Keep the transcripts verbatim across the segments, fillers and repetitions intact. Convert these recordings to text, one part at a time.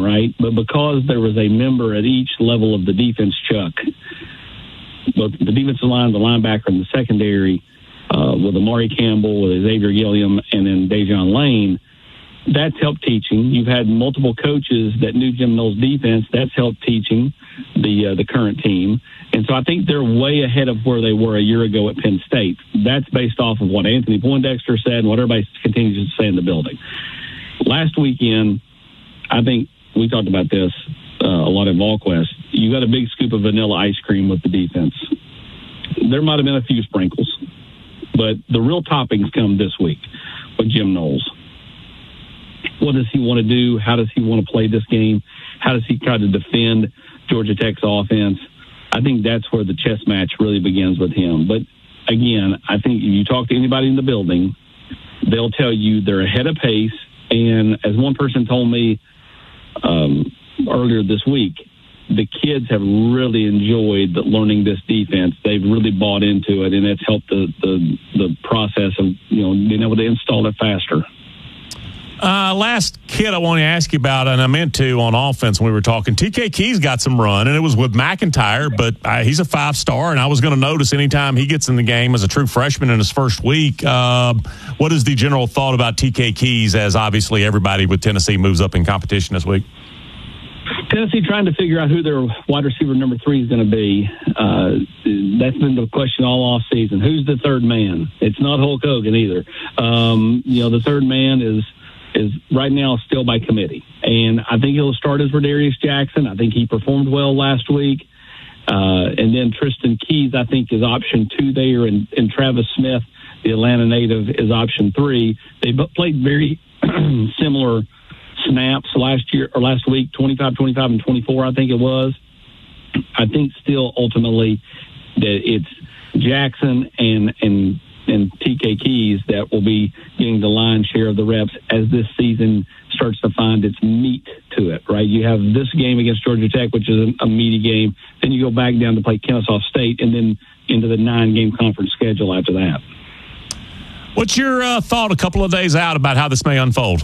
right? But because there was a member at each level of the defense, Chuck, both the defensive line, the linebacker, and the secondary, uh, with Amari Campbell, with Xavier Gilliam, and then Dejon Lane, that's helped teaching. You've had multiple coaches that knew Jim Knowles' defense. That's helped teaching the uh, the current team. And so I think they're way ahead of where they were a year ago at Penn State. That's based off of what Anthony Poindexter said and what everybody continues to say in the building. Last weekend, I think we talked about this uh, a lot at VolQuest. You got a big scoop of vanilla ice cream with the defense. There might have been a few sprinkles, but the real toppings come this week with Jim Knowles. What does he want to do? How does he want to play this game? How does he try to defend Georgia Tech's offense? I think that's where the chess match really begins with him. But, again, I think if you talk to anybody in the building, they'll tell you they're ahead of pace. And as one person told me um, earlier this week, the kids have really enjoyed the, learning this defense. They've really bought into it, and it's helped the, the, the process of, you know, being able to install it faster. Uh, last kid I want to ask you about, and I meant to on offense when we were talking, T K Keys got some run, and it was with McIntyre, but uh, he's a five-star, and I was going to notice anytime he gets in the game as a true freshman in his first week. Uh, what is the general thought about T K Keys as obviously everybody with Tennessee moves up in competition this week? Tennessee trying to figure out who their wide receiver number three is going to be. Uh, that's been the question all off season. Who's the third man? It's not Hulk Hogan either. Um, you know, the third man is is right now still by committee. And I think he'll start as Rodarius Jackson. I think he performed well last week. Uh, and then Tristan Keys, I think, is option two there. And, and Travis Smith, the Atlanta native, is option three. They played very similar snaps last year or last week, twenty-five, twenty-five, and twenty-four, I think it was. I think still ultimately that it's Jackson and and and T K Keys that will be getting the lion's share of the reps as this season starts to find its meat to it, right? You have this game against Georgia Tech, which is a meaty game. Then you go back down to play Kennesaw State and then into the nine-game conference schedule after that. What's your uh, thought a couple of days out about how this may unfold?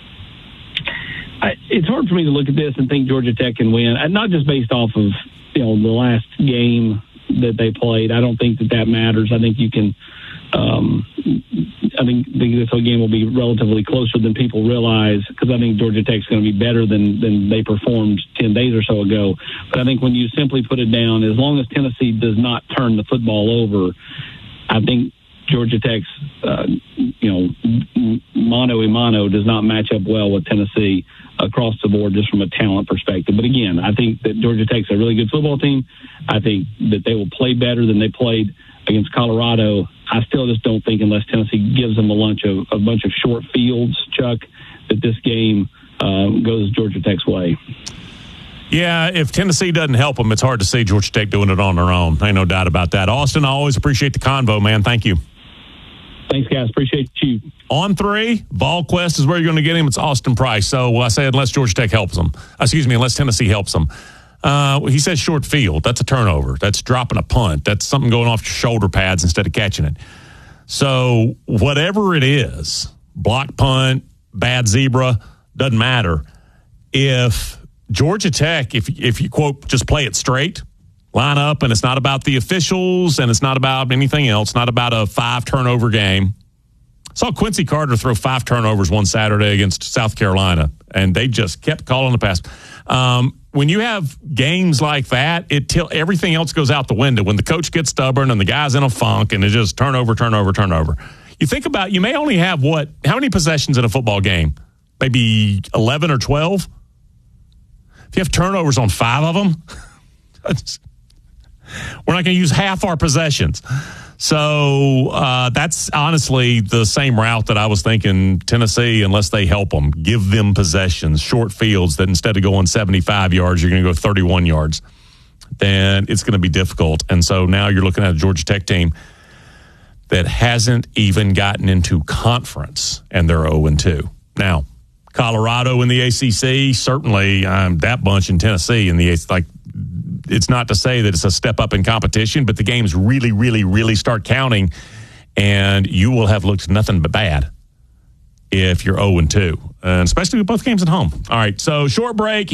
I, it's hard for me to look at this and think Georgia Tech can win, and not just based off of, you know, the last game that they played. I don't think that that matters. I think you can um, I think this whole game will be relatively closer than people realize, because I think Georgia Tech's going to be better than, than they performed ten days or so ago. But I think when you simply put it down, as long as Tennessee does not turn the football over, I think Georgia Tech's, uh, you know, mano a mano does not match up well with Tennessee across the board just from a talent perspective. But again, I think that Georgia Tech's a really good football team. I think that they will play better than they played against Colorado. I still just don't think, unless Tennessee gives them a bunch of a bunch of short fields, Chuck, that this game uh, goes Georgia Tech's way. Yeah, if Tennessee doesn't help them, it's hard to see Georgia Tech doing it on their own. Ain't no doubt about that. Austin, I always appreciate the convo, man. Thank you. Thanks, guys. Appreciate you. On three, VolQuest is where you're going to get him. It's Austin Price. So I say unless Georgia Tech helps them. Excuse me, unless Tennessee helps them. Uh, he says short field. That's a turnover. That's dropping a punt. That's something going off your shoulder pads instead of catching it. So whatever it is, block punt, bad zebra, doesn't matter. If Georgia Tech, if if you, quote, just play it straight, line up, and it's not about the officials and it's not about anything else, not about a five-turnover game. I saw Quincy Carter throw five turnovers one Saturday against South Carolina, and they just kept calling the pass. Um, when you have games like that, it till everything else goes out the window. When the coach gets stubborn and the guy's in a funk and it's just turnover, turnover, turnover. You think about, you may only have what, how many possessions in a football game? Maybe eleven or twelve? If you have turnovers on five of them, we're not going to use half our possessions. So uh, that's honestly the same route that I was thinking Tennessee, unless they help them, give them possessions, short fields, that instead of going seventy-five yards, you're going to go thirty-one yards. Then it's going to be difficult. And so now you're looking at a Georgia Tech team that hasn't even gotten into conference, and they're oh and two. Now, Colorado in the A C C, certainly um, that bunch in Tennessee in the A C C, like, it's not to say that it's a step up in competition, but the games really, really, really start counting, and you will have looked nothing but bad if you're oh and two, and especially with both games at home. All right, so short break.